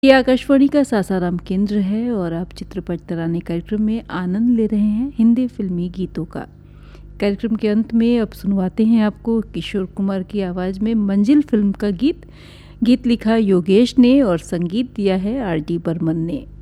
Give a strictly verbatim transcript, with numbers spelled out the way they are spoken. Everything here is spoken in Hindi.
ये आकाशवाणी का सासाराम केंद्र है और आप चित्रपट तराने कार्यक्रम में आनंद ले रहे हैं हिंदी फिल्मी गीतों का। कार्यक्रम के अंत में अब सुनवाते हैं आपको किशोर कुमार की आवाज़ में मंजिल फिल्म का गीत। गीत लिखा योगेश ने और संगीत दिया है आर डी बर्मन ने।